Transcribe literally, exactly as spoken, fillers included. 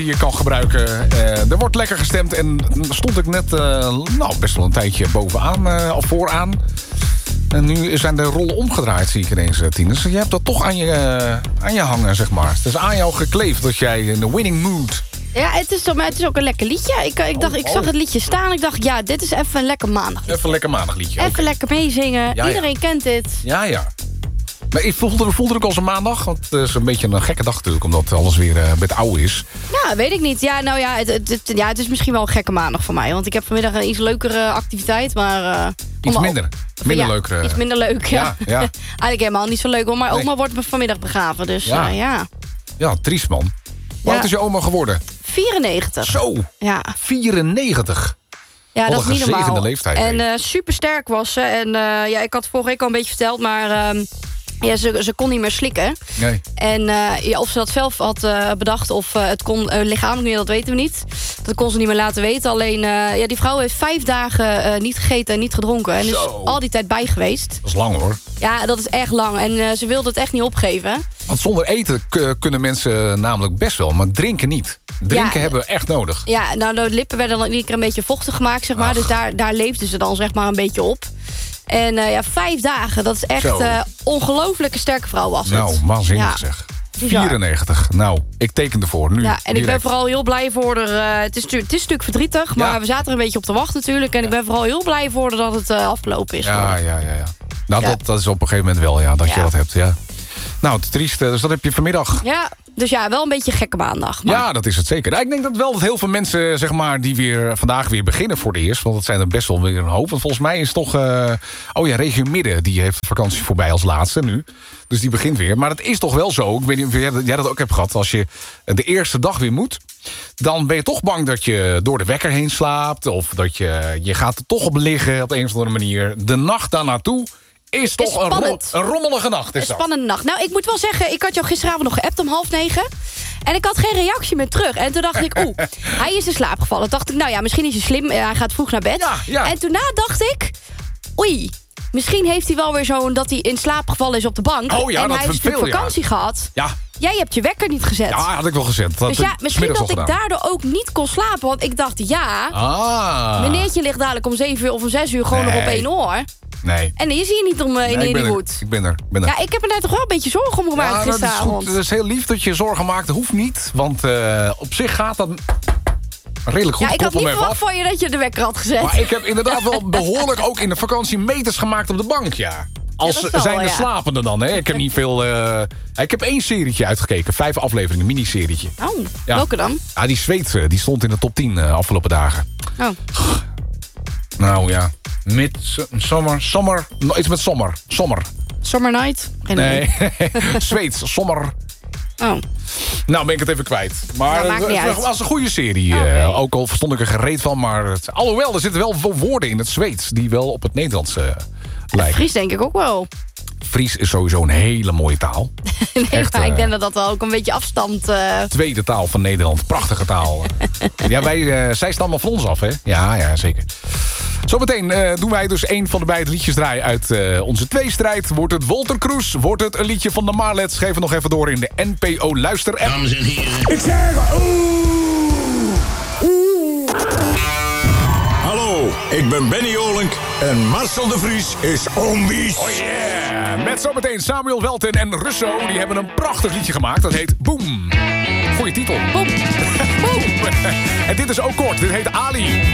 die je kan gebruiken. Uh, er wordt lekker gestemd en stond ik net uh, nou, best wel een tijdje bovenaan, uh, of vooraan. En nu zijn de rollen omgedraaid, zie ik ineens, Tine. Dus je hebt dat toch aan je, uh, aan je hangen, zeg maar. Het is aan jou gekleefd dat jij in de winning mood... Ja, het is, maar het is ook een lekker liedje. Ik, ik, dacht, ik zag het liedje staan. Ik dacht, ja, dit is even een lekker maandag. Even een lekker maandag liedje. Even okay. lekker meezingen. Ja, Iedereen ja. kent dit. Ja, ja. Maar ik voelde, voelde het ook als een maandag. Want het is een beetje een gekke dag natuurlijk. Omdat alles weer uh, met oude is. Ja, weet ik niet. Ja, nou ja het, het, het, ja, het is misschien wel een gekke maandag voor mij. Want ik heb vanmiddag een iets leukere activiteit. Maar, uh, iets minder. Minder ja, leuk. Uh, iets minder leuk, ja. ja, ja. Eigenlijk helemaal niet zo leuk. Hoor. Maar nee. Oma wordt vanmiddag begraven. Dus ja, uh, ja. ja triest man. Hoe oud is je oma geworden? vierennegentig. Zo, ja. vierennegentig. Ja, dat is niet normaal. Leeftijd, en uh, super sterk was ze. En uh, ja, ik had vorige week al een beetje verteld, maar uh, ja, ze, ze kon niet meer slikken. Nee. En uh, ja, of ze dat zelf had uh, bedacht of uh, het kon uh, lichamelijk niet, dat weten we niet. Dat kon ze niet meer laten weten. Alleen, uh, ja, die vrouw heeft vijf dagen uh, niet gegeten en niet gedronken. En is Zo. al die tijd bij geweest. Dat is lang hoor. Ja, dat is echt lang. En uh, ze wilde het echt niet opgeven. Want zonder eten k- kunnen mensen namelijk best wel, maar drinken niet. Drinken ja, hebben we echt nodig. Ja, nou, de lippen werden dan iedere keer een beetje vochtig gemaakt, zeg maar. Ach. Dus daar, daar leefde ze dan zeg maar een beetje op. En uh, ja, vijf dagen, dat is echt uh, ongelooflijke sterke vrouw was het. Nou, waanzinnig ja. zeg. vierennegentig. Nou, ik teken ervoor. Nu, ja, en direct. Ik ben vooral heel blij voor haar. Uh, het, is, het is natuurlijk verdrietig, maar ja. we zaten er een beetje op te wachten natuurlijk. En ja. ik ben vooral heel blij voor dat het uh, afgelopen is. Ja, ja, ja, ja. Nou, ja. Dat, dat is op een gegeven moment wel, ja, dat ja. je dat hebt, ja. Nou, het trieste, dus dat heb je vanmiddag. Ja, dus ja, wel een beetje gekke maandag. Maar... Ja, dat is het zeker. Nou, ik denk dat wel dat heel veel mensen, zeg maar, die weer vandaag weer beginnen voor de eerst. Want dat zijn er best wel weer een hoop. Want volgens mij is toch, uh, oh ja, Regio Midden, die heeft vakantie voorbij als laatste nu. Dus die begint weer. Maar het is toch wel zo, ik weet niet of jij dat ook hebt gehad, als je de eerste dag weer moet, dan ben je toch bang dat je door de wekker heen slaapt. Of dat je, je gaat er toch op liggen op een of andere manier. De nacht daar naartoe is toch is een, ro- een rommelige nacht. Is een spannende nacht. Nou, ik moet wel zeggen, ik had jou gisteravond nog geappt om half negen. En ik had geen reactie meer terug. En toen dacht ik, oeh, hij is in slaap gevallen. Toen dacht ik, nou ja, misschien is hij slim. Hij gaat vroeg naar bed. Ja, ja. En toen dacht ik, oei, misschien heeft hij wel weer zo'n dat hij in slaap gevallen is op de bank. Oh ja, en dat hij heeft veel, vakantie ja. gehad. Ja. Jij hebt je wekker niet gezet. Ja, had ik wel gezet. Dat dus ja, misschien dat ik gedaan. daardoor ook niet kon slapen. Want ik dacht, ja, ah. meneertje ligt dadelijk om zeven uur of om zes uur gewoon nee. nog op één oor. Nee. En dan is hij niet om uh, in nee, de hoed. Ik ben er, ik ben er. Ja, ik heb er net toch wel een beetje zorgen om gemaakt ja, gisteravond. Dat is, het is heel lief dat je zorgen maakt. Dat hoeft niet, want uh, op zich gaat dat redelijk goed. Ja, ik had niet verwacht van je dat je de wekker had gezet. Maar ik heb inderdaad wel behoorlijk ook in de vakantie meters gemaakt op de bank, ja. Als ja, zijn wel, de ja. slapende dan, hè? Ik heb niet veel... Uh, ik heb één serietje uitgekeken. Vijf afleveringen, een miniserietje. Oh, ja. welke dan? Ja, die Zweedse, die stond in de top tien uh, afgelopen dagen. Oh. Nou ja, mid, zomer, zomer, no, iets met zomer, zomer. Summer Night? Geen nee, Zweeds, zomer. Oh. Nou, ben ik het even kwijt. Maar nou, het was een goede serie. Okay. Uh, ook al verstond ik er gereed van. Maar het, alhoewel, er zitten wel veel woorden in het Zweeds die wel op het Nederlands uh, lijken. Fries denk ik ook wel. Fries is sowieso een hele mooie taal. nee, Echt, maar uh, ik denk dat dat wel ook een beetje afstand... Uh... Tweede taal van Nederland. Prachtige taal. ja, wij, uh, zij stammen van ons af, hè? Ja, ja, zeker. Zometeen uh, doen wij dus een van de beide liedjes draaien uit uh, onze tweestrijd. Wordt het Wolter Kroes? Wordt het een liedje van de Marlets? Geef het nog even door in de N P O Luister-app. Dames en heren. Ik zeg oeh. Oeh. Hallo, ik ben Benny Olink en Marcel de Vries is onwies. Oh yeah! Met zometeen Samuel Welten en Russo. Die hebben een prachtig liedje gemaakt. Dat heet Boom. Goeie titel. Boom. Boom. En dit is ook kort. Dit heet Ali.